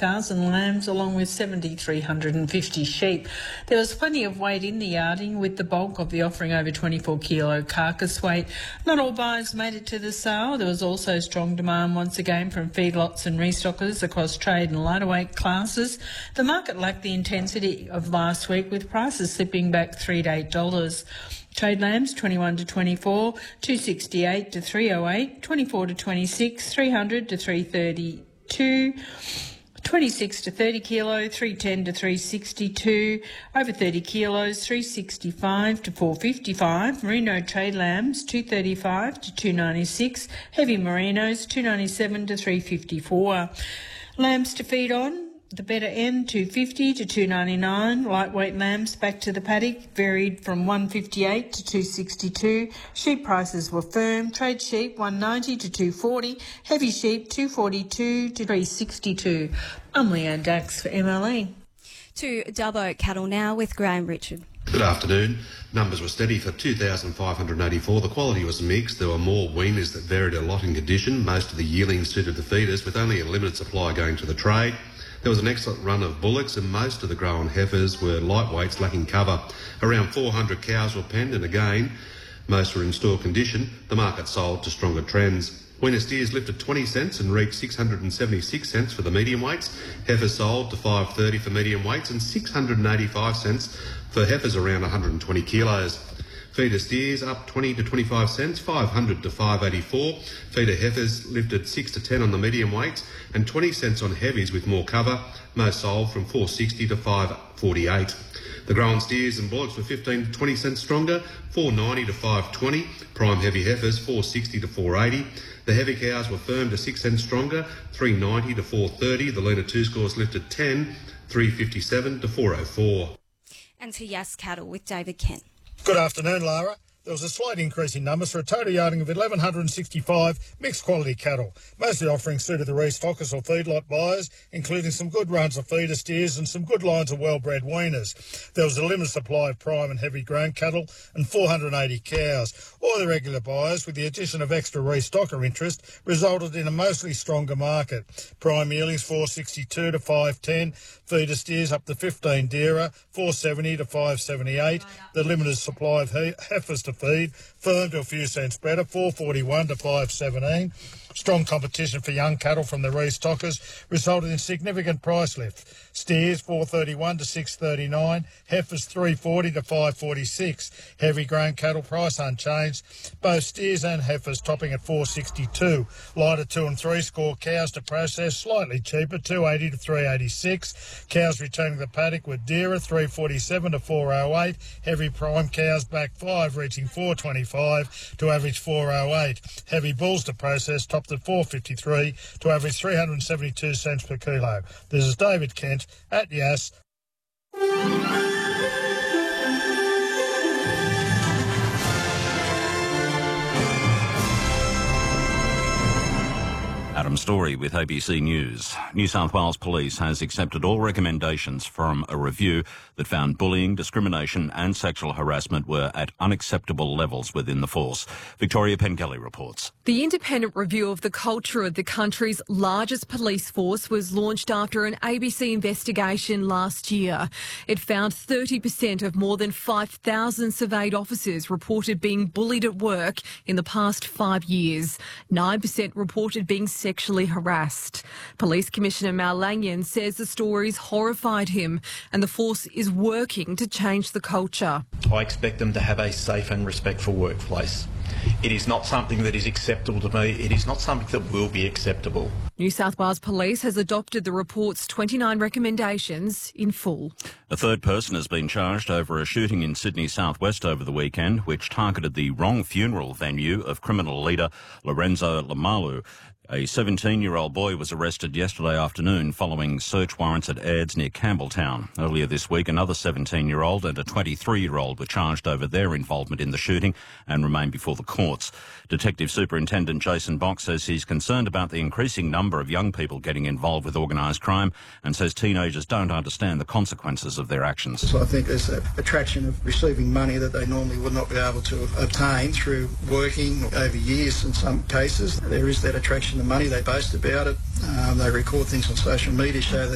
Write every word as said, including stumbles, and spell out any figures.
cows and lambs, along with seven thousand three hundred fifty sheep. There was plenty of weight in the yarding, with the bulk of the offering over twenty-four kilo carcass weight. Not all buyers made it to the sale. There was also strong demand once again from feedlots and restockers across trade and lighter weight classes. The market lacked the intensity of last week, with prices slipping back three to eight dollars. Trade lambs twenty-one to twenty-four, two sixty-eight to three oh eight, twenty-four to twenty-six, three hundred to three thirty-two, twenty-six to thirty kilo, three ten to three sixty-two, over thirty kilos, three sixty-five to four fifty-five. Merino trade lambs two thirty-five to two ninety-six, heavy merinos two ninety-seven to three fifty-four. Lambs to feed on, the better end two fifty to two ninety-nine. Lightweight lambs back to the paddock varied from one fifty-eight to two sixty-two. Sheep prices were firm. Trade sheep one ninety to two forty. Heavy sheep two forty-two to three sixty-two. I'm Leanne Dax for M L E. To Dubbo cattle now with Graham Richard. Good afternoon. Numbers were steady for two thousand five hundred eighty-four. The quality was mixed. There were more weaners that varied a lot in condition. Most of the yearlings suited the feeders, with only a limited supply going to the trade. There was an excellent run of bullocks, and most of the grown heifers were lightweights lacking cover. Around four hundred cows were penned, and again, most were in store condition. The market sold to stronger trends. Weaner steers lifted twenty cents and reached six hundred seventy-six cents for the medium weights. Heifers sold to five thirty for medium weights and six hundred eighty-five cents for heifers around one hundred twenty kilos. Feeder steers up twenty to twenty-five cents, five hundred to five eighty-four. Feeder heifers lifted six to ten on the medium weights and twenty cents on heavies with more cover. Most sold from four sixty to five forty-eight. The grown steers and bullocks were fifteen to twenty cents stronger, four ninety to five twenty. Prime heavy heifers four sixty to four eighty. The heavy cows were firm to six cents stronger, three ninety to four thirty. The leaner two scores lifted ten, three fifty-seven to four oh four. And to Yass Cattle with David Kent. Good afternoon, Lara. There was a slight increase in numbers for a total yarding of eleven sixty-five mixed quality cattle. Most of the offerings suited the restockers or feedlot buyers, including some good runs of feeder steers and some good lines of well-bred weaners. There was a limited supply of prime and heavy grain cattle and four hundred eighty cows. All the regular buyers, with the addition of extra restocker interest, resulted in a mostly stronger market. Prime yearlings four sixty-two to five ten, feeder steers up to fifteen dearer, four seventy to five seventy-eight. The limited supply of he- heifers to feed, firm to a few cents better, four forty-one to five seventeen. Strong competition for young cattle from the restockers resulted in significant price lift. Steers four thirty-one to six thirty-nine, heifers three forty to five forty-six. Heavy grain cattle price unchanged, both steers and heifers topping at four sixty-two. Lighter two and three score cows to process slightly cheaper, two eighty to three eighty-six. Cows returning the paddock were dearer, three forty-seven to four oh eight. Heavy prime cows back five, reaching four twenty-five to average four oh eight. Heavy bulls to process topped at four fifty-three to average three hundred seventy-two cents per kilo. This is David Kent at Yass. Adam Story with A B C News. New South Wales Police has accepted all recommendations from a review that found bullying, discrimination and sexual harassment were at unacceptable levels within the force. Victoria Pengelly reports. The independent review of the culture of the country's largest police force was launched after an A B C investigation last year. It found thirty percent of more than five thousand surveyed officers reported being bullied at work in the past five years. nine percent reported being sexually harassed. Police Commissioner Mal Lanyon says the stories horrified him and the force is working to change the culture. I expect them to have a safe and respectful workplace. It is not something that is acceptable to me. It is not something that will be acceptable. New South Wales Police has adopted the report's twenty-nine recommendations in full. A third person has been charged over a shooting in Sydney southwest over the weekend, which targeted the wrong funeral venue of criminal leader Lorenzo Lamalu. A seventeen-year-old boy was arrested yesterday afternoon following search warrants at Aids near Campbelltown. Earlier this week, another seventeen-year-old and a twenty-three-year-old were charged over their involvement in the shooting and remain before the courts. Detective Superintendent Jason Box says he's concerned about the increasing number of young people getting involved with organised crime and says teenagers don't understand the consequences of their actions. So I think there's an attraction of receiving money that they normally would not be able to obtain through working over years in some cases. There is that attraction of money. They boast about it. Um, they record things on social media, show that